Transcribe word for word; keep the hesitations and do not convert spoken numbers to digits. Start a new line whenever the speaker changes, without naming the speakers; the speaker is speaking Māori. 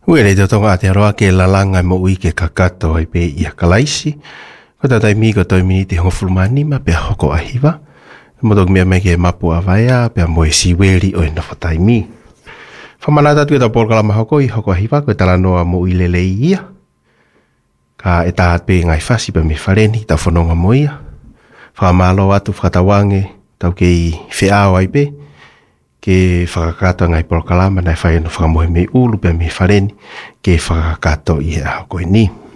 Uere te tonga te roa ke la langa mo ui ke kakato ai pe ia kalaisi. Ko ta tai migo toi miniti hongo fulmani ma pe hoko ahiwa. Mo tok mea me ke mapu avaya pe mo e siweri o ina fatai mi. Whamanata tu e ta porkala ma hoko i hoko ahiwa ko e tala noa mo i lele ia. Ka e tahat pe ngai fasi pe me whareni ta whanonga mo ia. Whamalo atu whakatawange tau ke i whiao ai pe. Ke whakakato ngai porkalama nai whai no whakamohe me ulu pe me whareni ke whakakato i e hako ni.